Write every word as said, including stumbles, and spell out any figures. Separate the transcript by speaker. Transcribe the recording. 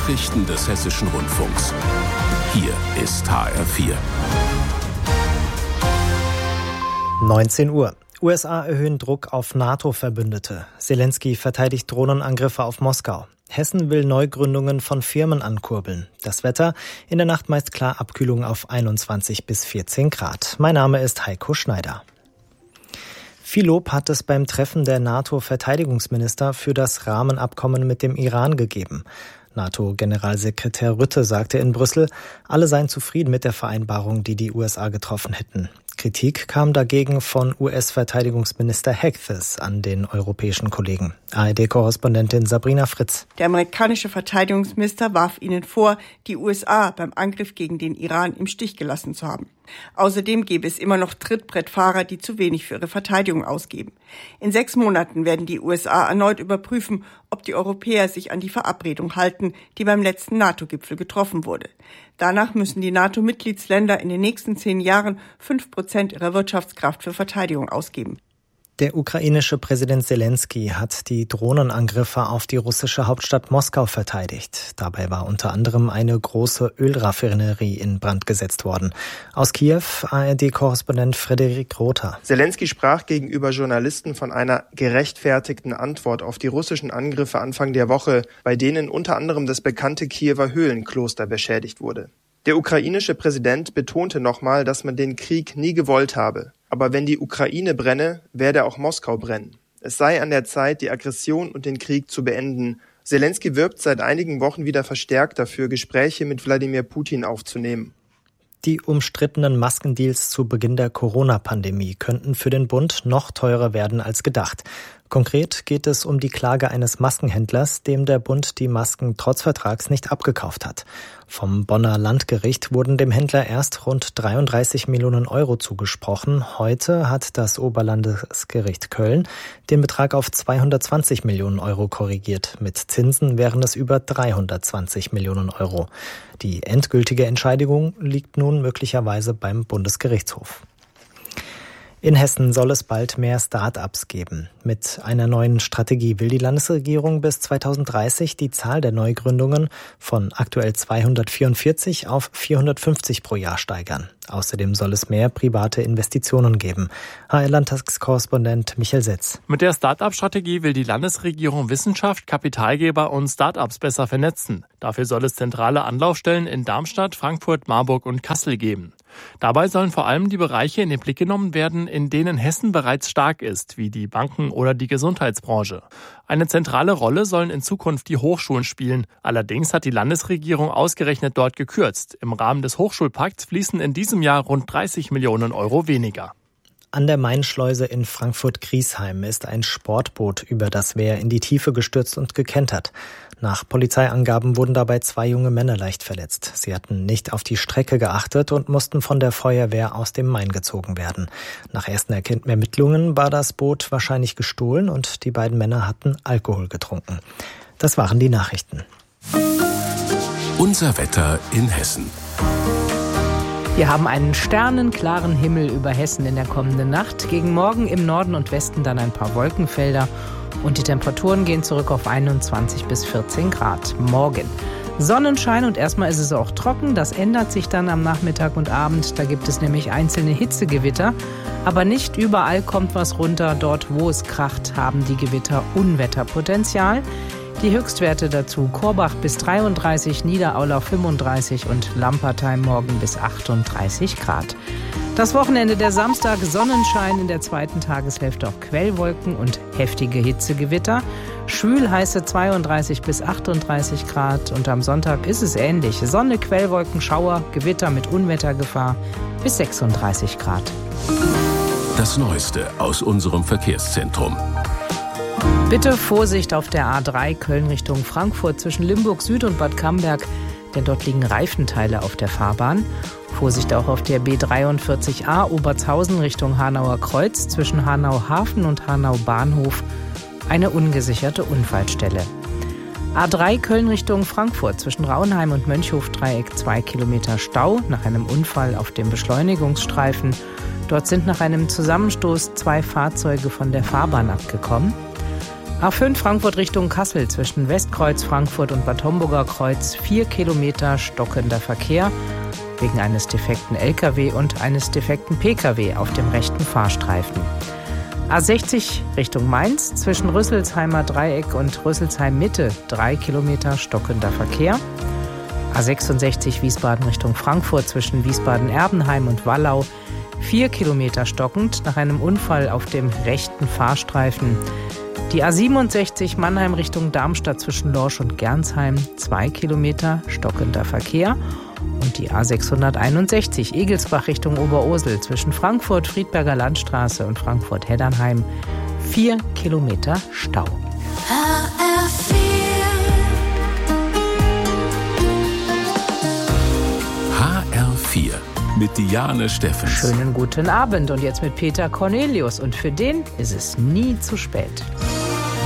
Speaker 1: Nachrichten des Hessischen Rundfunks. Hier ist H R vier.
Speaker 2: neunzehn Uhr. U S A erhöhen Druck auf NATO-Verbündete. Zelensky verteidigt Drohnenangriffe auf Moskau. Hessen will Neugründungen von Firmen ankurbeln. Das Wetter, in der Nacht meist klar Abkühlung auf einundzwanzig bis vierzehn Grad. Mein Name ist Heiko Schneider. Viel Lob hat es beim Treffen der NATO-Verteidigungsminister für das Rahmenabkommen mit dem Iran gegeben. NATO-Generalsekretär Rutte sagte in Brüssel, alle seien zufrieden mit der Vereinbarung, die die U S A getroffen hätten. Kritik kam dagegen von U S-Verteidigungsminister Hegthes an den europäischen Kollegen. A R D-Korrespondentin Sabrina Fritz.
Speaker 3: Der amerikanische Verteidigungsminister warf ihnen vor, die U S A beim Angriff gegen den Iran im Stich gelassen zu haben. Außerdem gäbe es immer noch Trittbrettfahrer, die zu wenig für ihre Verteidigung ausgeben. In sechs Monaten werden die U S A erneut überprüfen, ob die Europäer sich an die Verabredung halten, die beim letzten NATO-Gipfel getroffen wurde. Danach müssen die NATO-Mitgliedsländer in den nächsten zehn Jahren fünf Prozent ihrer Wirtschaftskraft für Verteidigung ausgeben.
Speaker 2: Der ukrainische Präsident Zelensky hat die Drohnenangriffe auf die russische Hauptstadt Moskau verteidigt. Dabei war unter anderem eine große Ölraffinerie in Brand gesetzt worden. Aus Kiew A R D-Korrespondent Frederik Rother.
Speaker 4: Zelensky sprach gegenüber Journalisten von einer gerechtfertigten Antwort auf die russischen Angriffe Anfang der Woche, bei denen unter anderem das bekannte Kiewer Höhlenkloster beschädigt wurde. Der ukrainische Präsident betonte nochmal, dass man den Krieg nie gewollt habe. Aber wenn die Ukraine brenne, werde auch Moskau brennen. Es sei an der Zeit, die Aggression und den Krieg zu beenden. Zelensky wirbt seit einigen Wochen wieder verstärkt dafür, Gespräche mit Wladimir Putin aufzunehmen.
Speaker 2: Die umstrittenen Maskendeals zu Beginn der Corona-Pandemie könnten für den Bund noch teurer werden als gedacht. Konkret geht es um die Klage eines Maskenhändlers, dem der Bund die Masken trotz Vertrags nicht abgekauft hat. Vom Bonner Landgericht wurden dem Händler erst rund dreiunddreißig Millionen Euro zugesprochen. Heute hat das Oberlandesgericht Köln den Betrag auf zweihundertzwanzig Millionen Euro korrigiert. Mit Zinsen wären es über dreihundertzwanzig Millionen Euro. Die endgültige Entscheidung liegt nun möglicherweise beim Bundesgerichtshof. In Hessen soll es bald mehr Start-ups geben. Mit einer neuen Strategie will die Landesregierung bis zweitausenddreißig die Zahl der Neugründungen von aktuell zweihundertvierundvierzig auf vierhundertfünfzig pro Jahr steigern. Außerdem soll es mehr private Investitionen geben. H R-Landtagskorrespondent Michael Setz.
Speaker 5: Mit der Start-up-Strategie will die Landesregierung Wissenschaft, Kapitalgeber und Start-ups besser vernetzen. Dafür soll es zentrale Anlaufstellen in Darmstadt, Frankfurt, Marburg und Kassel geben. Dabei sollen vor allem die Bereiche in den Blick genommen werden, in denen Hessen bereits stark ist, wie die Banken- oder die Gesundheitsbranche. Eine zentrale Rolle sollen in Zukunft die Hochschulen spielen. Allerdings hat die Landesregierung ausgerechnet dort gekürzt. Im Rahmen des Hochschulpakts fließen in diesem Jahr rund dreißig Millionen Euro weniger.
Speaker 2: An der Mainschleuse in Frankfurt-Griesheim ist ein Sportboot über das Wehr in die Tiefe gestürzt und gekentert. Nach Polizeiangaben wurden dabei zwei junge Männer leicht verletzt. Sie hatten nicht auf die Strecke geachtet und mussten von der Feuerwehr aus dem Main gezogen werden. Nach ersten Ermittlungen war das Boot wahrscheinlich gestohlen und die beiden Männer hatten Alkohol getrunken. Das waren die Nachrichten.
Speaker 1: Unser Wetter in Hessen.
Speaker 6: Wir haben einen sternenklaren Himmel über Hessen in der kommenden Nacht. Gegen Morgen im Norden und Westen dann ein paar Wolkenfelder. Und die Temperaturen gehen zurück auf einundzwanzig bis vierzehn Grad. Morgen Sonnenschein und erstmal ist es auch trocken. Das ändert sich dann am Nachmittag und Abend. Da gibt es nämlich einzelne Hitzegewitter. Aber nicht überall kommt was runter. Dort, wo es kracht, haben die Gewitter Unwetterpotenzial. Die Höchstwerte dazu: Korbach bis dreiunddreißig, Niederaulau fünfunddreißig und Lampertheim morgen bis achtunddreißig Grad. Das Wochenende, der Samstag, Sonnenschein, in der zweiten Tageshälfte auch Quellwolken und heftige Hitzegewitter. Schwül heiße zweiunddreißig bis achtunddreißig Grad und am Sonntag ist es ähnlich. Sonne, Quellwolken, Schauer, Gewitter mit Unwettergefahr bis sechsunddreißig Grad.
Speaker 1: Das Neueste aus unserem Verkehrszentrum.
Speaker 6: Bitte Vorsicht auf der A drei Köln Richtung Frankfurt zwischen Limburg Süd und Bad Camberg, denn dort liegen Reifenteile auf der Fahrbahn. Vorsicht auch auf der B dreiundvierzig A Obertshausen Richtung Hanauer Kreuz zwischen Hanau Hafen und Hanau Bahnhof. Eine ungesicherte Unfallstelle. A drei Köln Richtung Frankfurt zwischen Raunheim und Mönchhof-Dreieck zwei Kilometer Stau nach einem Unfall auf dem Beschleunigungsstreifen. Dort sind nach einem Zusammenstoß zwei Fahrzeuge von der Fahrbahn abgekommen. A fünf Frankfurt Richtung Kassel zwischen Westkreuz, Frankfurt und Bad Homburger Kreuz vier Kilometer stockender Verkehr wegen eines defekten L K W und eines defekten P K W auf dem rechten Fahrstreifen. A sechzig Richtung Mainz zwischen Rüsselsheimer Dreieck und Rüsselsheim Mitte drei Kilometer stockender Verkehr. A sechsundsechzig Wiesbaden Richtung Frankfurt zwischen Wiesbaden-Erbenheim und Wallau vier Kilometer stockend nach einem Unfall auf dem rechten Fahrstreifen. Die A siebenundsechzig Mannheim Richtung Darmstadt zwischen Lorsch und Gernsheim zwei Kilometer stockender Verkehr. Und die A sechshunderteinundsechzig Egelsbach Richtung Oberursel zwischen Frankfurt, Friedberger Landstraße und Frankfurt-Heddernheim vier Kilometer Stau.
Speaker 1: H R vier H R vier mit Diane Steffens.
Speaker 6: Schönen guten Abend und jetzt mit Peter Cornelius. Und für den ist es nie zu spät.